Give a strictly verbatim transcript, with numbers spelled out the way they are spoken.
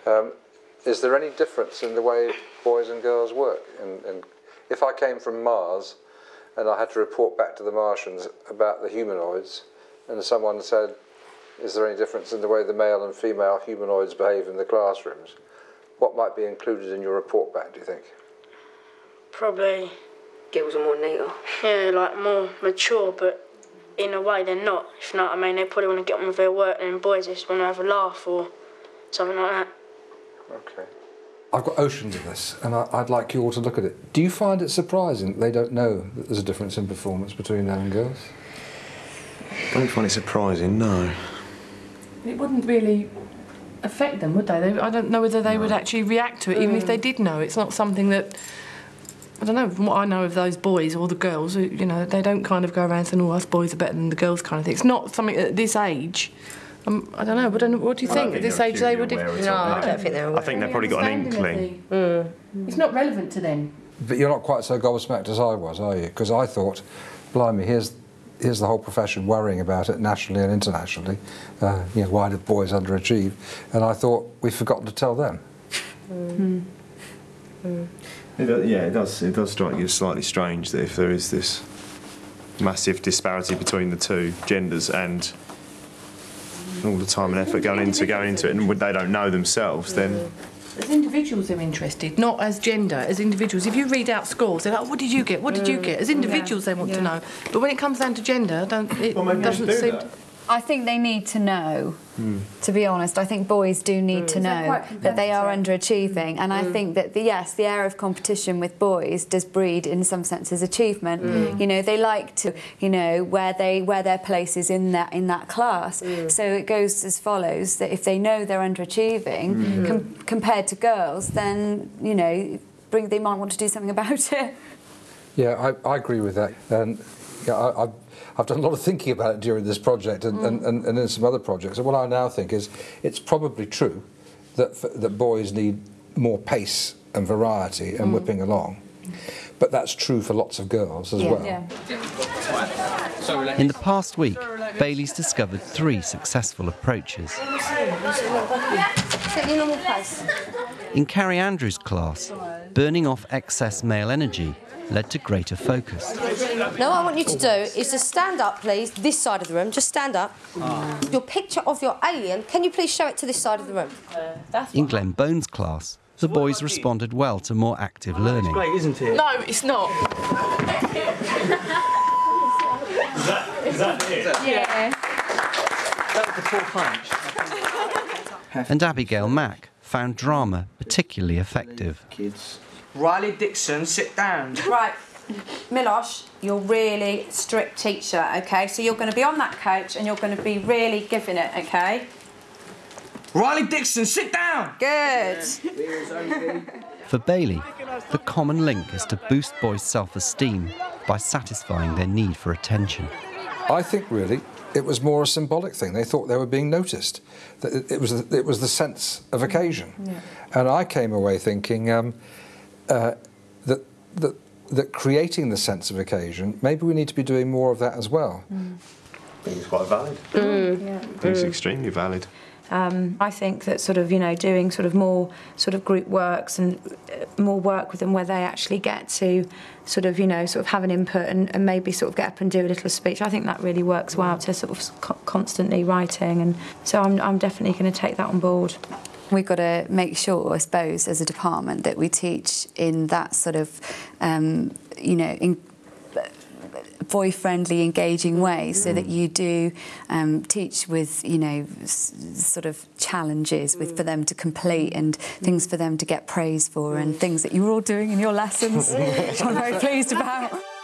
Um, is there any difference in the way boys and girls work? And, and if I came from Mars and I had to report back to the Martians about the humanoids, and someone said, is there any difference in the way the male and female humanoids behave in the classrooms? What might be included in your report back, do you think? Probably... girls are more neater. Yeah, like more mature, but in a way they're not, if you know what I mean. They probably want to get on with their work, and boys just want to have a laugh or something like that. Okay. I've got oceans of this, and I, I'd like you all to look at it. Do you find it surprising that they don't know that there's a difference in performance between men and girls? I don't find it surprising, no. It wouldn't really affect them, would they? they I don't know whether they no. would actually react to it, even mm. if they did know. It's not something that... I don't know, from what I know of those boys or the girls, you know, they don't kind of go around saying, oh, us boys are better than the girls kind of thing. It's not something at this age. Um, I don't know, but what do you think? At this age they would... No, I don't think they're aware. I think they've probably got an inkling. Mm. It's not relevant to them. But you're not quite so gobsmacked as I was, are you? Because I thought, blimey, here's... here's the whole profession worrying about it nationally and internationally. Uh, you know, why do boys underachieve? And I thought we've forgotten to tell them. Mm. Mm. It, yeah, it does. It does strike you as slightly strange that if there is this massive disparity between the two genders and all the time and effort going into going into it, and they don't know themselves, then. As individuals they're interested, not as gender, as individuals. If you read out scores, they're like, what did you get, what did you get? As individuals yeah. they want yeah. to know. But when it comes down to gender, don't, it well, doesn't do seem... That. To... I think they need to know, mm. to be honest. I think boys do need mm. to know that they are underachieving. And mm. I think that, the, yes, the air of competition with boys does breed, in some senses, achievement. Mm. You know, they like to, you know, where, they, where their place is in that, in that class. Mm. So it goes as follows, that if they know they're underachieving mm. com compared to girls, then, you know, bring, they might want to do something about it. Yeah, I, I agree with that. And yeah, I, I've, I've done a lot of thinking about it during this project and, mm. and, and, and in some other projects. And what I now think is it's probably true that, that boys need more pace and variety and mm. whipping along. But that's true for lots of girls as yeah. well. Yeah. In the past week, Bailey's discovered three successful approaches. In Carrie Andrews' class, burning off excess male energy led to greater focus. No, what I want you to do is just stand up, please, this side of the room. Just stand up. Oh. Your picture of your alien, can you please show it to this side of the room? Uh, In Glenn Bone's class, the boys responded well to more active learning. It's great, isn't it? No, it's not. Is that, is that it? Yeah. That was the full punch. And Abigail Mack found drama particularly effective. Kids. Riley Dixon, sit down. Right, Milosh, you're really strict teacher, OK? So you're going to be on that couch and you're going to be really giving it, OK? Riley Dixon, sit down! Good. For Bailey, the common link is to boost boys' self-esteem by satisfying their need for attention. I think, really, it was more a symbolic thing. They thought they were being noticed. That it, it, was, it was the sense of occasion. Yeah. And I came away thinking... Um, Uh, that, that, that creating the sense of occasion, maybe we need to be doing more of that as well. Mm. I think it's quite valid. Mm. Yeah. I think it's extremely valid. Um, I think that sort of, you know, doing sort of more sort of group works and more work with them where they actually get to sort of, you know, sort of have an input and, and maybe sort of get up and do a little speech. I think that really works well to sort of co constantly writing, and so I'm, I'm definitely going to take that on board. We've got to make sure, I suppose, as a department, that we teach in that sort of, um, you know, in boy-friendly, engaging way, so that you do um, teach with, you know, s sort of challenges with for them to complete and things for them to get praise for and things that you're all doing in your lessons, which I'm very pleased about.